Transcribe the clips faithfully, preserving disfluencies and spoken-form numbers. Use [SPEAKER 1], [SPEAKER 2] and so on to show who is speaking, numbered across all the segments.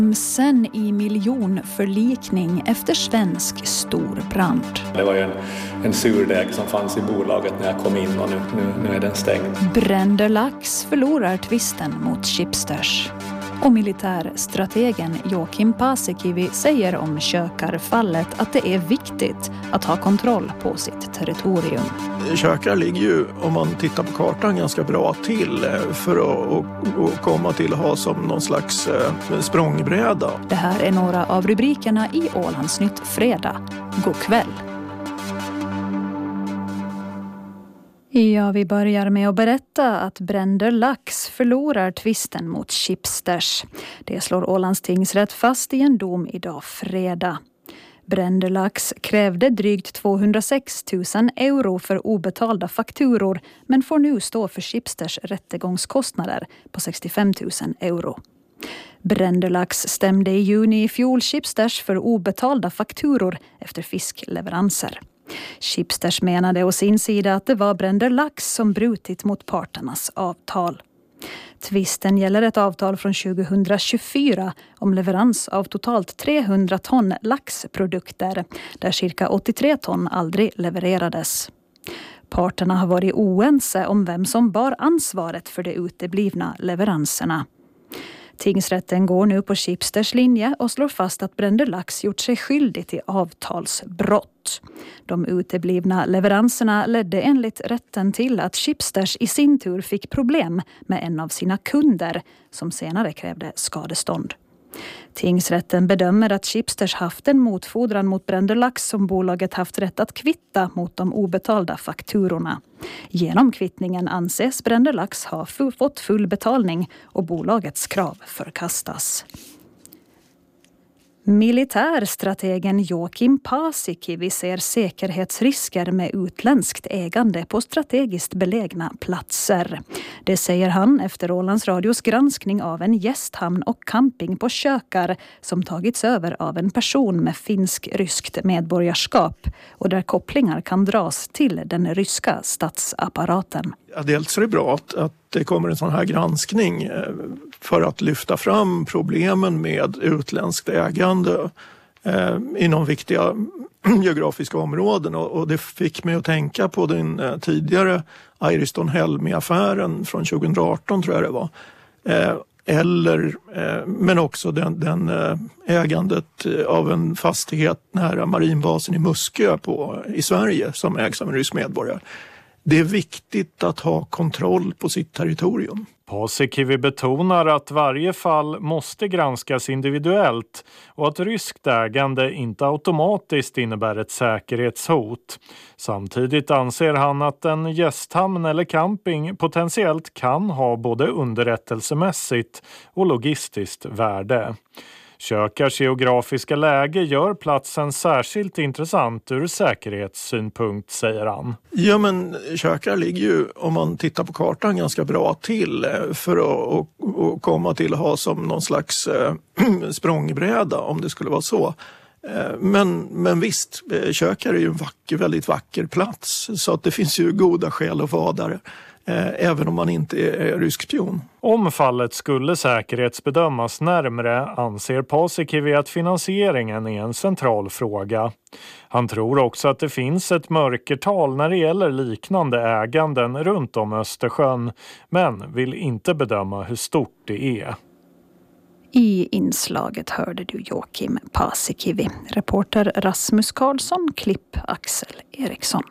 [SPEAKER 1] Sen i miljonförlikning efter svensk storbrand.
[SPEAKER 2] Det var ju en, en surdeg som fanns i bolaget när jag kom in och nu, nu, nu är den stängd.
[SPEAKER 1] Bränderlax förlorar tvisten mot Schibsters. Och militärstrategen Joakim Paasikivi säger om Kökarfallet att det är viktigt att ha kontroll på sitt territorium.
[SPEAKER 3] Kökar ligger ju, om man tittar på kartan, ganska bra till för att, att, att komma till att ha som någon slags språngbräda.
[SPEAKER 1] Det här är några av rubrikerna i Ålandsnytt fredag. God kväll! Ja, vi börjar med att berätta att Bränderlax förlorar tvisten mot Schibsters. Det slår Ålands tingsrätt fast i en dom idag fredag. Bränderlax krävde drygt tvåhundrasex tusen euro för obetalda fakturor men får nu stå för Schibsters rättegångskostnader på sextiofem tusen euro. Bränderlax stämde i juni i fjol Schibsters för obetalda fakturor efter fiskleveranser. Schibsters menade å sin sida att det var Bränderlax som brutit mot parternas avtal. Tvisten gäller ett avtal från tjugohundratjugofyra om leverans av totalt trehundra ton laxprodukter där cirka åttiotre ton aldrig levererades. Parterna har varit oense om vem som bar ansvaret för de uteblivna leveranserna. Tingsrätten går nu på Schibsters linje och slår fast att Bränderlax gjort sig skyldig till avtalsbrott. De uteblivna leveranserna ledde enligt rätten till att Schibsters i sin tur fick problem med en av sina kunder som senare krävde skadestånd. Tingsrätten bedömer att Schibsters haft en motfordran mot Bränderlax som bolaget haft rätt att kvitta mot de obetalda fakturorna. Genom kvittningen anses Bränderlax ha fått full betalning och bolagets krav förkastas. Militärstrategen Joakim Paasikivi ser säkerhetsrisker med utländskt ägande på strategiskt belägna platser. Det säger han efter Ålands Radios granskning av en gästhamn och camping på Kökar som tagits över av en person med finsk-ryskt medborgarskap och där kopplingar kan dras till den ryska statsapparaten.
[SPEAKER 3] Ja, dels är det bra att, att det kommer en sån här granskning för att lyfta fram problemen med utländskt ägande eh, inom viktiga geografiska områden. Och, och det fick mig att tänka på den eh, tidigare Iriston Helmi-affären från tjugoarton tror jag det var. Eh, eller, eh, men också den, den eh, ägandet av en fastighet nära marinbasen i Muskö på, i Sverige som ägs av en rysk medborgare. Det är viktigt att ha kontroll på sitt territorium.
[SPEAKER 4] Paasikivi betonar att varje fall måste granskas individuellt och att ryskt ägande inte automatiskt innebär ett säkerhetshot. Samtidigt anser han att en gästhamn eller camping potentiellt kan ha både underrättelsemässigt och logistiskt värde. Kökars geografiska läge gör platsen särskilt intressant ur säkerhetssynpunkt, säger han.
[SPEAKER 3] Ja, men Kökar ligger ju, om man tittar på kartan, ganska bra till för att, att, att komma till att ha som någon slags äh, språngbräda om det skulle vara så. Men, men visst, Kökar är ju en vacker, väldigt vacker plats så att det finns ju goda skäl att vara där. Även om man inte är rysk spion.
[SPEAKER 4] Om fallet skulle säkerhetsbedömas närmare anser Paasikivi att finansieringen är en central fråga. Han tror också att det finns ett mörkertal när det gäller liknande äganden runt om Östersjön men vill inte bedöma hur stort det är.
[SPEAKER 1] I inslaget hörde du Joakim Paasikivi. Reporter Rasmus Karlsson, klipp Axel Eriksson.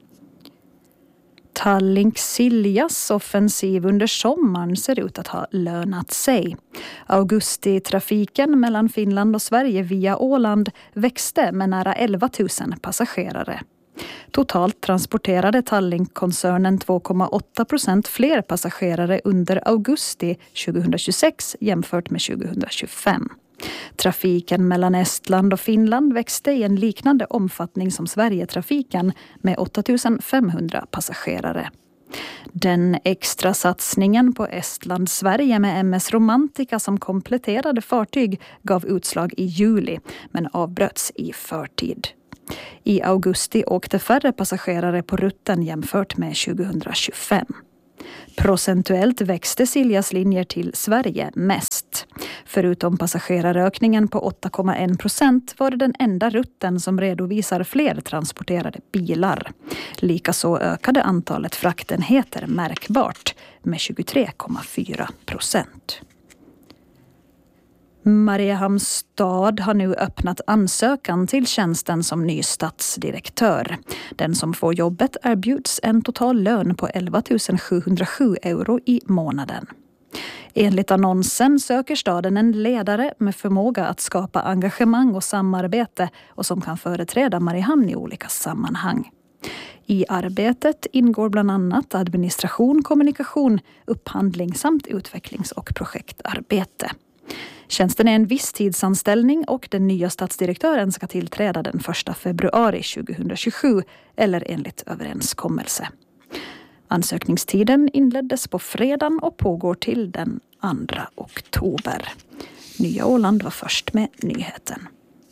[SPEAKER 1] Tallink Siljas offensiv under sommaren ser ut att ha lönat sig. Augusti-trafiken mellan Finland och Sverige via Åland växte med nära elva tusen passagerare. Totalt transporterade Tallink-koncernen två komma åtta procent fler passagerare under augusti tjugohundratjugosex jämfört med tjugohundratjugofem. Trafiken mellan Estland och Finland växte i en liknande omfattning som Sverigetrafiken med åtta tusen femhundra passagerare. Den extra satsningen på Estland-Sverige med M S Romantica som kompletterade fartyg gav utslag i juli men avbröts i förtid. I augusti åkte färre passagerare på rutten jämfört med tjugohundratjugofem. Procentuellt växte Siljas linjer till Sverige mest. tillväxt. Förutom passagerarökningen på åtta komma en procent var det den enda rutten som redovisar fler transporterade bilar. Likaså ökade antalet fraktenheter märkbart med tjugotre komma fyra procent. Mariehamns stad har nu öppnat ansökan till tjänsten som ny stadsdirektör. Den som får jobbet erbjuds en total lön på elva tusen sjuhundrasju euro i månaden. Enligt annonsen söker staden en ledare med förmåga att skapa engagemang och samarbete och som kan företräda Mariehamn i olika sammanhang. I arbetet ingår bland annat administration, kommunikation, upphandling samt utvecklings- och projektarbete. Tjänsten är en visstidsanställning och den nya stadsdirektören ska tillträda den första februari tjugohundratjugosju eller enligt överenskommelse. Ansökningstiden inleddes på fredagen och pågår till den andra oktober. Nya Åland var först med nyheten.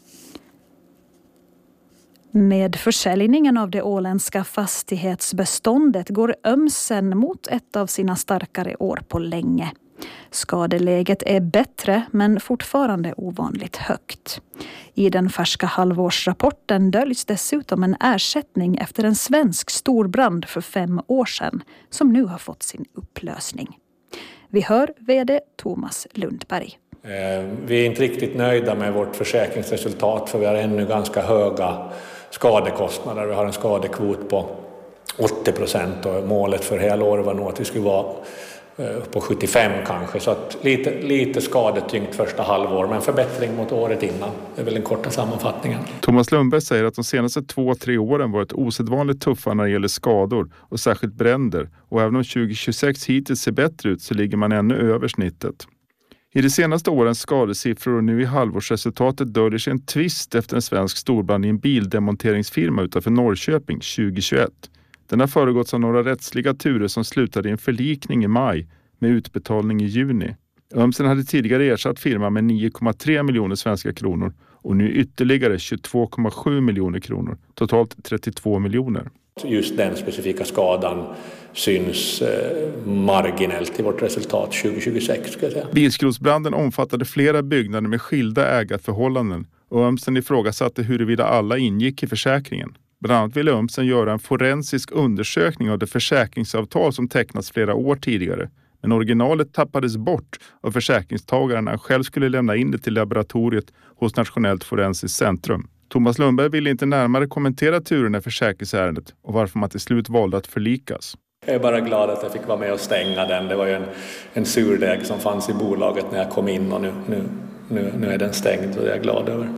[SPEAKER 1] Med försäljningen av det åländska fastighetsbeståndet går Ömsen mot ett av sina starkare år på länge. Skadeläget är bättre men fortfarande ovanligt högt. I den färska halvårsrapporten döljs dessutom en ersättning efter en svensk storbrand för fem år sedan som nu har fått sin upplösning. Vi hör vd Thomas Lundberg.
[SPEAKER 2] Vi är inte riktigt nöjda med vårt försäkringsresultat för vi har ännu ganska höga skadekostnader. Vi har en skadekvot på åttio procent och målet för hela året var nog att vi skulle vara på sjuttiofem kanske, så att lite, lite skadetyngt första halvår, men förbättring mot året innan. Det är väl en korta sammanfattningen.
[SPEAKER 5] Thomas Lundberg säger att de senaste två, tre åren varit osedvanligt tuffa när det gäller skador och särskilt bränder, och även om tjugohundratjugosex hittills ser bättre ut så ligger man ännu över snittet. I de senaste årens skadesiffror och nu i halvårsresultatet döljer sig en tvist efter en svensk storbrand i en bildemonteringsfirma utanför Norrköping tjugohundratjugoett. Den har föregåtts av några rättsliga turer som slutade i en förlikning i maj med utbetalning i juni. Ömsen hade tidigare ersatt firman med nio komma tre miljoner svenska kronor och nu ytterligare tjugotvå komma sju miljoner kronor, totalt trettiotvå miljoner.
[SPEAKER 2] Just den specifika skadan syns eh, marginellt i vårt resultat tjugohundratjugosex, ska jag säga.
[SPEAKER 5] Bilskrotsbranden omfattade flera byggnader med skilda ägarförhållanden och Ömsen ifrågasatte huruvida alla ingick i försäkringen. Bland annat ville Ömsen göra en forensisk undersökning av det försäkringsavtal som tecknats flera år tidigare. Men originalet tappades bort av försäkringstagaren när han själv skulle lämna in det till laboratoriet hos Nationellt forensiskt centrum. Thomas Lundberg ville inte närmare kommentera turerna i försäkringsärendet och varför man till slut valde att förlikas.
[SPEAKER 2] Jag är bara glad att jag fick vara med och stänga den. Det var ju en, en surdeg som fanns i bolaget när jag kom in och nu, nu, nu, nu är den stängd och det är jag glad över.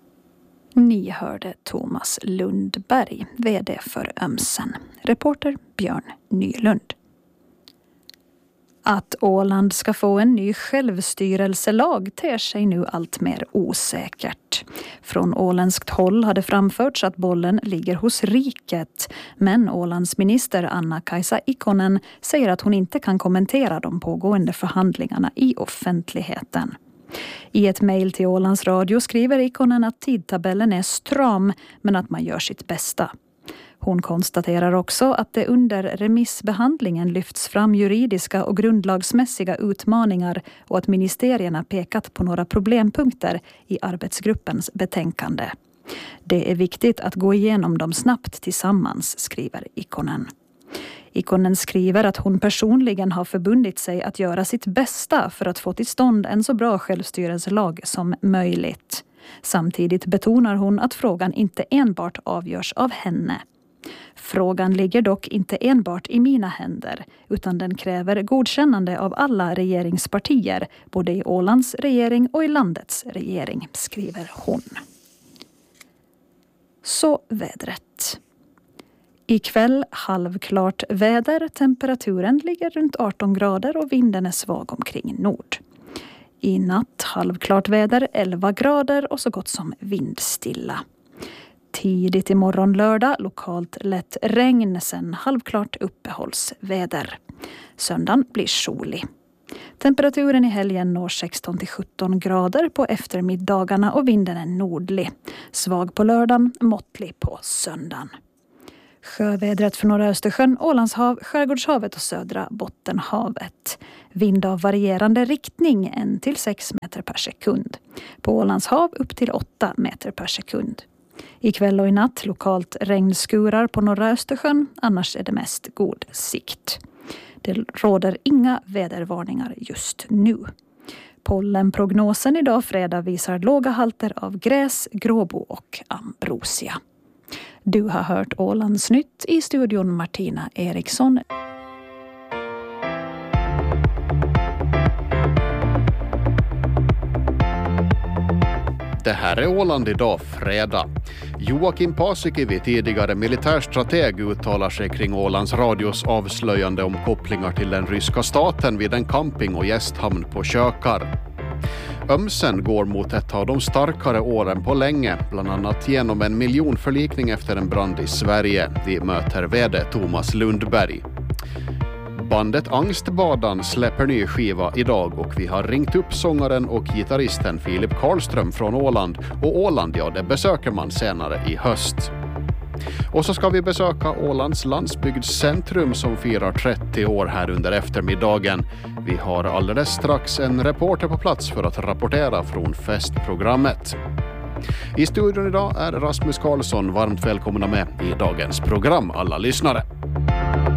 [SPEAKER 1] Ni hörde Thomas Lundberg, vd för Ömsen. Reporter Björn Nylund. Att Åland ska få en ny självstyrelselag ter sig nu allt mer osäkert. Från åländskt håll har det framförts att bollen ligger hos riket, men Ålands minister Anna-Kaisa Ikonen säger att hon inte kan kommentera de pågående förhandlingarna i offentligheten. I ett mejl till Ålands Radio skriver Ikonen att tidtabellen är stram men att man gör sitt bästa. Hon konstaterar också att det under remissbehandlingen lyfts fram juridiska och grundlagsmässiga utmaningar och att ministerierna pekat på några problempunkter i arbetsgruppens betänkande. Det är viktigt att gå igenom dem snabbt tillsammans, skriver Ikonen. Ikonen skriver att hon personligen har förbundit sig att göra sitt bästa för att få till stånd en så bra självstyrelselag som möjligt. Samtidigt betonar hon att frågan inte enbart avgörs av henne. Frågan ligger dock inte enbart i mina händer utan den kräver godkännande av alla regeringspartier, både i Ålands regering och i landets regering, skriver hon. Så vädret. Ikväll halvklart väder, temperaturen ligger runt arton grader och vinden är svag omkring nord. I natt halvklart väder, elva grader och så gott som vindstilla. Tidigt imorgon lördag lokalt lätt regn, sen halvklart uppehållsväder. Söndagen blir solig. Temperaturen i helgen når sexton till sjutton grader på eftermiddagarna och vinden är nordlig. Svag på lördagen, måttlig på söndagen. Sjövädret för norra Östersjön, Ålandshav, Skärgårdshavet och södra Bottenhavet. Vind av varierande riktning en till sex meter per sekund. På Ålandshav upp till åtta meter per sekund. Ikväll och i natt lokalt regnskurar på norra Östersjön, annars är det mest god sikt. Det råder inga vädervarningar just nu. Pollenprognosen idag fredag visar låga halter av gräs, gråbo och ambrosia. Du har hört Ålandsnytt, i studion Martina Eriksson.
[SPEAKER 6] Det här är Åland idag fredag. Joakim Paasikivi, tidigare militärstrateg, uttalar sig kring Ålands radios avslöjande om kopplingar till den ryska staten vid en camping- och gästhamn på Kökar. Ömsen går mot ett av de starkare åren på länge, bland annat genom en miljonförlikning efter en brand i Sverige. Vi möter vd Thomas Lundberg. Bandet Angstbadan släpper ny skiva idag och vi har ringt upp sångaren och gitarristen Filip Karlström från Åland. Och Åland, ja, det besöker man senare i höst. Och så ska vi besöka Ålands landsbygdscentrum som firar trettio år här under eftermiddagen. Vi har alldeles strax en reporter på plats för att rapportera från festprogrammet. I studion idag är Rasmus Karlsson. Varmt välkomna med i dagens program, alla lyssnare.